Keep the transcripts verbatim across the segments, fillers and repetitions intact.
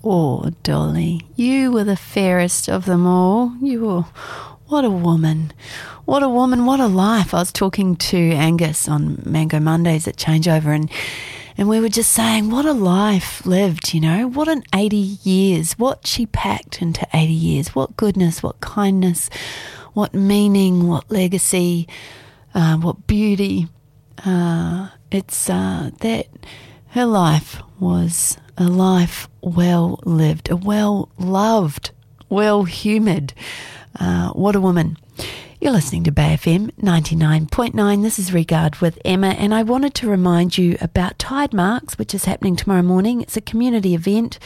Oh, Dolly, you were the fairest of them all. You were, what a woman. What a woman, what a life. I was talking to Angus on Mango Mondays at Changeover, and and we were just saying what a life lived, you know, what an eighty years, what she packed into eighty years, what goodness, what kindness, what meaning, what legacy, uh, what beauty. Uh, it's uh, that her life was a life well lived, a well loved, well humoured. Uh, what a woman. You're listening to Bay F M ninety-nine point nine. This is Regard with Emma, and I wanted to remind you about Tide Marks, which is happening tomorrow morning. It's a community event,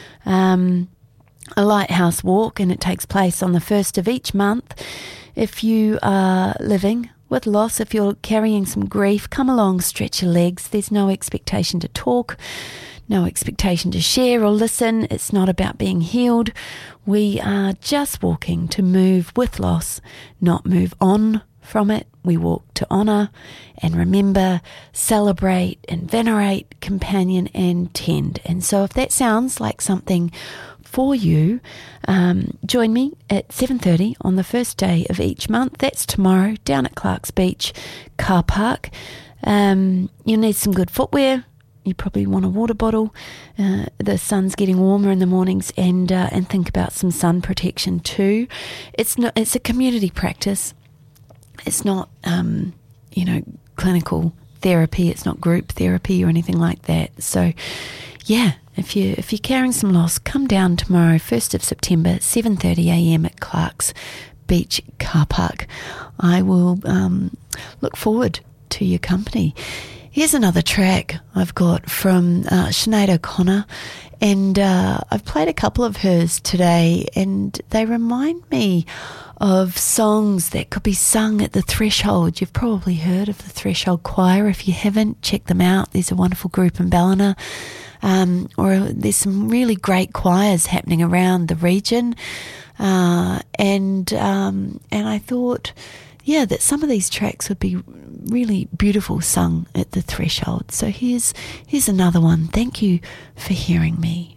um, a lighthouse walk, and it takes place on the first of each month. If you are living with loss, if you're carrying some grief, come along, stretch your legs. There's no expectation to talk, no expectation to share or listen. It's not about being healed. We are just walking to move with loss, not move on from it. We walk to honour and remember, celebrate and venerate, companion and tend. And so if that sounds like something for you, um, join me at seven thirty on the first day of each month. That's tomorrow, down at Clark's Beach car park. Um, you'll need some good footwear. You probably want a water bottle. Uh, the sun's getting warmer in the mornings, and uh, and think about some sun protection too. It's not. It's a community practice. It's not, um, you know, clinical therapy. It's not group therapy or anything like that. So, yeah, if you if you're carrying some loss, come down tomorrow, first of September, seven thirty a.m. at Clark's Beach car park. I will um, look forward to your company. Here's another track I've got from uh, Sinead O'Connor, and uh, I've played a couple of hers today, and they remind me of songs that could be sung at the Threshold. You've probably heard of the Threshold Choir. If you haven't, check them out. There's a wonderful group in Ballina, um, or there's some really great choirs happening around the region, uh, and um, and I thought, yeah, that some of these tracks would be really beautiful sung at the Threshold. So here's here's another one. Thank you for hearing me.